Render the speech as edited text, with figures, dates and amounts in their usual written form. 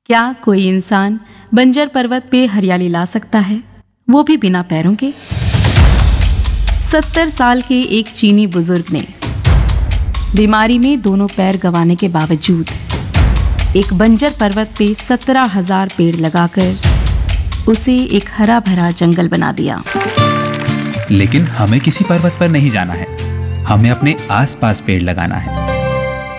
क्या कोई इंसान बंजर पर्वत पे हरियाली ला सकता है, वो भी बिना पैरों के? 70 साल के एक चीनी बुजुर्ग ने बीमारी में दोनों पैर गंवाने के बावजूद एक बंजर पर्वत पे 17,000 पेड़ लगाकर उसे एक हरा भरा जंगल बना दिया। लेकिन हमें किसी पर्वत पर नहीं जाना है, हमें अपने आसपास पेड़ लगाना है।